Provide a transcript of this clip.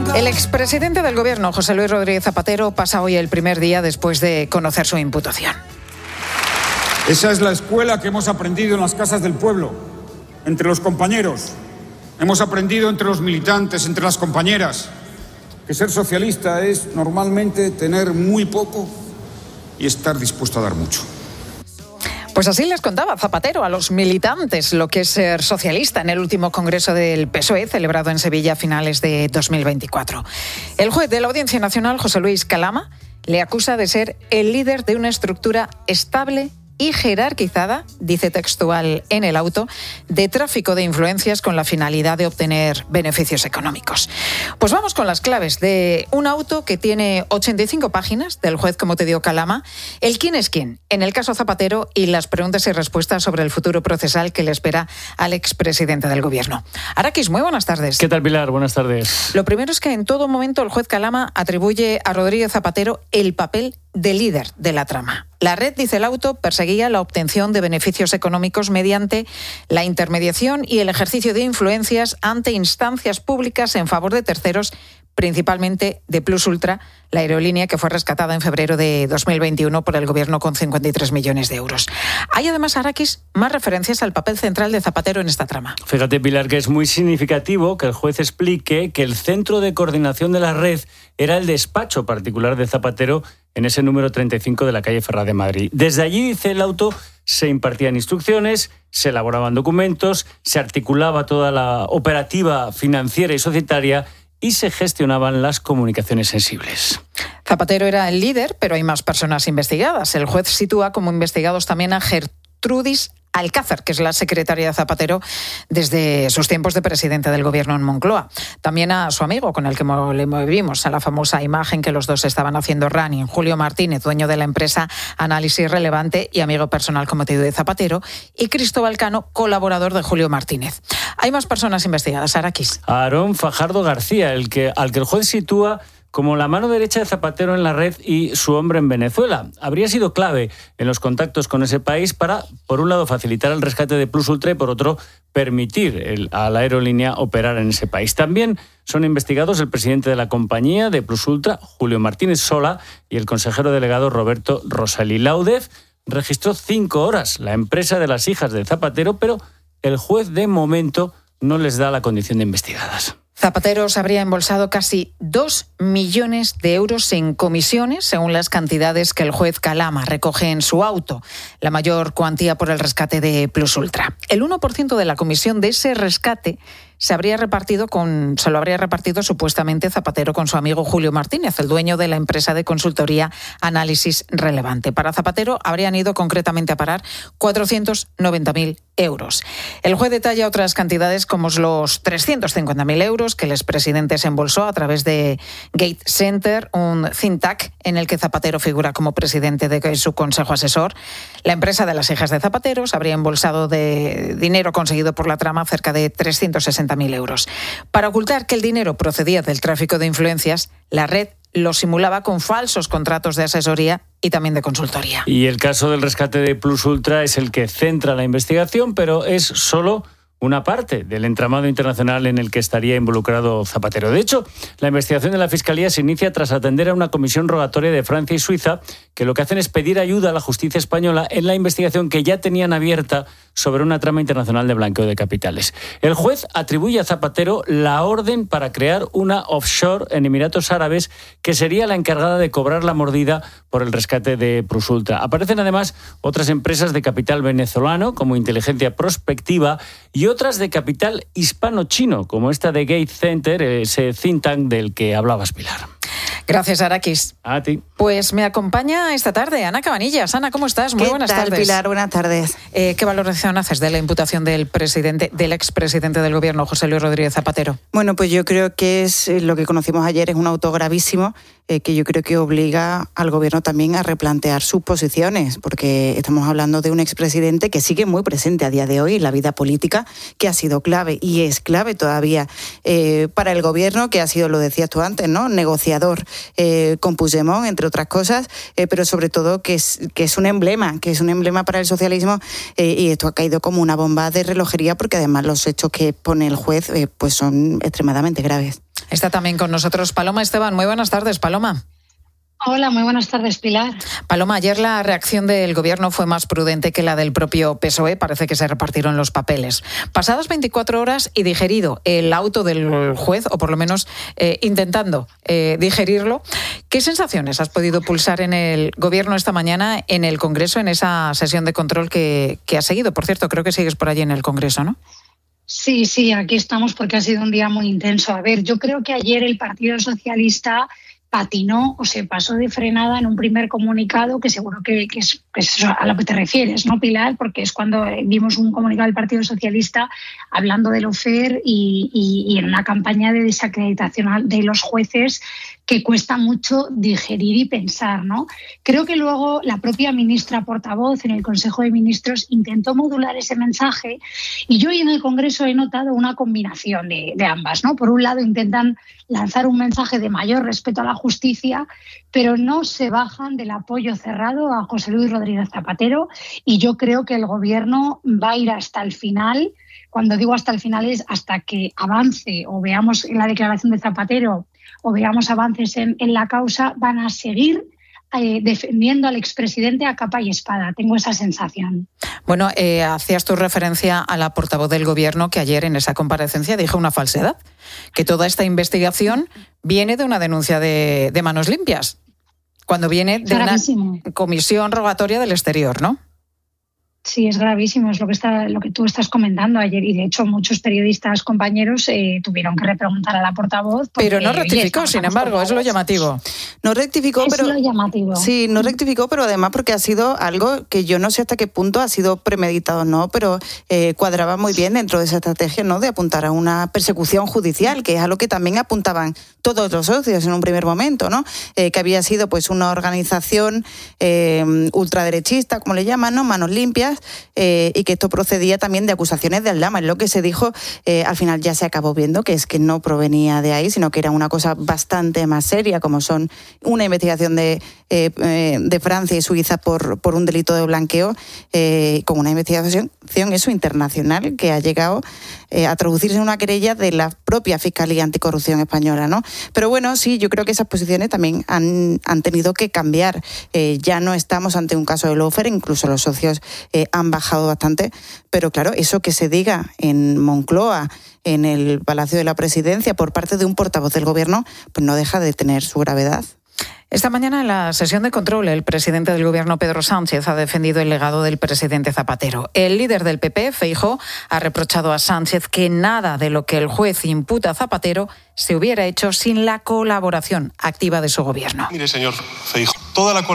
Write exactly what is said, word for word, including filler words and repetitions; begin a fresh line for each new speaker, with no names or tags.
El expresidente del Gobierno, José Luis Rodríguez Zapatero, pasa hoy el primer día después de conocer su imputación.
Esa es la escuela que hemos aprendido en las casas del pueblo, entre los compañeros. Hemos aprendido entre los militantes, entre las compañeras, que ser socialista es normalmente tener muy poco y estar dispuesto a dar mucho.
Pues así les contaba Zapatero a los militantes lo que es ser socialista en el último congreso del P S O E celebrado en Sevilla a finales de dos mil veinticuatro. El juez de la Audiencia Nacional, José Luis Calama, le acusa de ser el líder de una estructura estable y jerarquizada, dice textual en el auto, de tráfico de influencias con la finalidad de obtener beneficios económicos. Pues vamos con las claves de un auto que tiene ochenta y cinco páginas, del juez, como te digo, Calama, el quién es quién en el caso Zapatero y las preguntas y respuestas sobre el futuro procesal que le espera al expresidente del Gobierno. Araquis, muy buenas tardes.
¿Qué tal, Pilar? Buenas tardes.
Lo primero es que en todo momento el juez Calama atribuye a Rodríguez Zapatero el papel de líder de la trama. La red, dice el auto, perseguía la obtención de beneficios económicos mediante la intermediación y el ejercicio de influencias ante instancias públicas en favor de terceros, principalmente de Plus Ultra, la aerolínea que fue rescatada en febrero de dos mil veintiuno por el Gobierno con cincuenta y tres millones de euros. Hay además, Araquis, más referencias al papel central de Zapatero en esta trama.
Fíjate, Pilar, que es muy significativo que el juez explique que el centro de coordinación de la red era el despacho particular de Zapatero en ese número treinta y cinco de la calle Ferraz de Madrid. Desde allí, dice el auto, se impartían instrucciones, se elaboraban documentos, se articulaba toda la operativa financiera y societaria y se gestionaban las comunicaciones sensibles.
Zapatero era el líder, pero hay más personas investigadas. El juez sitúa como investigados también a Gertrudis Alcázar, que es la secretaria de Zapatero desde sus tiempos de presidente del Gobierno en Moncloa. También a su amigo, con el que le movimos a la famosa imagen que los dos estaban haciendo running, Julio Martínez, dueño de la empresa Análisis Relevante y amigo personal, como te digo, de Zapatero, y Cristóbal Cano, colaborador de Julio Martínez. Hay más personas investigadas, Araquis.
Aarón Fajardo García, el que, al que el juez sitúa como la mano derecha de Zapatero en la red y su hombre en Venezuela. Habría sido clave en los contactos con ese país para, por un lado, facilitar el rescate de Plus Ultra y, por otro, permitir el, a la aerolínea operar en ese país. También son investigados el presidente de la compañía de Plus Ultra, Julio Martínez Sola, y el consejero delegado Roberto Rosalí. La U D E F registró cinco horas la empresa de las hijas de Zapatero, pero el juez de momento no les da la condición de investigadas.
Zapatero se habría embolsado casi dos millones de euros en comisiones, según las cantidades que el juez Calama recoge en su auto, la mayor cuantía por el rescate de Plus Ultra. El uno por ciento de la comisión de ese rescate se habría repartido con, se lo habría repartido supuestamente Zapatero con su amigo Julio Martínez, el dueño de la empresa de consultoría Análisis Relevante. Para Zapatero habrían ido concretamente a parar cuatrocientos noventa mil euros. El juez detalla otras cantidades como los trescientos cincuenta mil euros que el expresidente se embolsó a través de Gate Center, un think tank en el que Zapatero figura como presidente de su consejo asesor. La empresa de las hijas de Zapatero se habría embolsado de dinero conseguido por la trama cerca de trescientos sesenta mil euros. Para ocultar que el dinero procedía del tráfico de influencias, la red lo simulaba con falsos contratos de asesoría y también de consultoría.
Y el caso del rescate de Plus Ultra es el que centra la investigación, pero es solo una parte del entramado internacional en el que estaría involucrado Zapatero. De hecho, la investigación de la Fiscalía se inicia tras atender a una comisión rogatoria de Francia y Suiza que lo que hacen es pedir ayuda a la justicia española en la investigación que ya tenían abierta sobre una trama internacional de blanqueo de capitales. El juez atribuye a Zapatero la orden para crear una offshore en Emiratos Árabes que sería la encargada de cobrar la mordida por el rescate de Plus Ultra. Aparecen además otras empresas de capital venezolano como Inteligencia Prospectiva y otras de capital hispano-chino como esta de Gate Center, ese think tank del que hablabas, Pilar.
Gracias, Araquis.
A ti.
Pues me acompaña esta tarde Ana Cabanillas. Ana, ¿cómo estás? Muy
¿Qué
buenas
tal,
tardes.
Pilar? Buenas tardes.
Eh, ¿Qué valoración haces de la imputación del presidente, del expresidente del Gobierno, José Luis Rodríguez Zapatero?
Bueno, pues yo creo que es lo que conocimos ayer, es un auto gravísimo eh, que yo creo que obliga al Gobierno también a replantear sus posiciones, porque estamos hablando de un expresidente que sigue muy presente a día de hoy en la vida política, que ha sido clave y es clave todavía eh, para el Gobierno, que ha sido, lo decías tú antes, ¿no?, negociador eh, con Puigdemont, entre otras cosas, eh, pero sobre todo que es, que es un emblema, que es un emblema para el socialismo eh, y esto ha caído como una bomba de relojería porque además los hechos que pone el juez eh, pues son extremadamente graves.
Está también con nosotros Paloma Esteban. Muy buenas tardes, Paloma.
Hola, muy buenas tardes, Pilar.
Paloma, ayer la reacción del Gobierno fue más prudente que la del propio P S O E. Parece que se repartieron los papeles. Pasadas veinticuatro horas y digerido el auto del juez, o por lo menos eh, intentando eh, digerirlo, ¿qué sensaciones has podido pulsar en el Gobierno esta mañana en el Congreso, en esa sesión de control que, que has seguido? Por cierto, creo que sigues por allí en el Congreso, ¿no?
Sí, sí, aquí estamos porque ha sido un día muy intenso. A ver, yo creo que ayer el Partido Socialista patinó o se pasó de frenada en un primer comunicado, que seguro que, que, es, que es a lo que te refieres, ¿no, Pilar? Porque es cuando vimos un comunicado del Partido Socialista hablando del Ofer y, y, y en una campaña de desacreditación de los jueces que cuesta mucho digerir y pensar, ¿no? Creo que luego la propia ministra portavoz en el Consejo de Ministros intentó modular ese mensaje y yo hoy en el Congreso he notado una combinación de, de ambas, ¿no? Por un lado intentan lanzar un mensaje de mayor respeto a la justicia, pero no se bajan del apoyo cerrado a José Luis Rodríguez Zapatero y yo creo que el Gobierno va a ir hasta el final. Cuando digo hasta el final es hasta que avance o veamos en la declaración de Zapatero o veamos avances en, en la causa, van a seguir eh, defendiendo al expresidente a capa y espada. Tengo esa sensación.
Bueno, eh, hacías tu referencia a la portavoz del Gobierno que ayer en esa comparecencia dijo una falsedad, que toda esta investigación viene de una denuncia de, de manos limpias, cuando viene de
Gravísimo.
Una comisión rogatoria del exterior, ¿no?
Sí, es gravísimo, es lo que está, lo que tú estás comentando ayer y de hecho muchos periodistas compañeros eh, tuvieron que repreguntar a la portavoz. Porque,
pero no rectificó,
oye,
sin embargo, es lo llamativo.
No rectificó,
es
pero
lo llamativo.
Sí, no rectificó, pero además porque ha sido algo que yo no sé hasta qué punto ha sido premeditado o no, pero eh, cuadraba muy bien dentro de esa estrategia, ¿no?, de apuntar a una persecución judicial, que es a lo que también apuntaban todos los socios en un primer momento, ¿no? Eh, que había sido pues una organización eh, ultraderechista, como le llaman, ¿no?, manos limpias. Eh, y que esto procedía también de acusaciones de Aldama. Es lo que se dijo, eh, al final ya se acabó viendo que es que no provenía de ahí, sino que era una cosa bastante más seria, como son una investigación de, eh, de Francia y Suiza por, por un delito de blanqueo, eh, con una investigación eso internacional que ha llegado eh, a traducirse en una querella de la propia Fiscalía Anticorrupción española, ¿no? Pero bueno, sí, yo creo que esas posiciones también han, han tenido que cambiar. Eh, ya no estamos ante un caso de lawfare, incluso los socios eh, han bajado bastante, pero claro, eso que se diga en Moncloa, en el Palacio de la Presidencia, por parte de un portavoz del Gobierno, pues no deja de tener su gravedad.
Esta mañana en la sesión de control el presidente del Gobierno, Pedro Sánchez, ha defendido el legado del presidente Zapatero. El líder del P P, Feijóo, ha reprochado a Sánchez que nada de lo que el juez imputa a Zapatero se hubiera hecho sin la colaboración activa de su gobierno.
Mire, señor Feijóo, toda la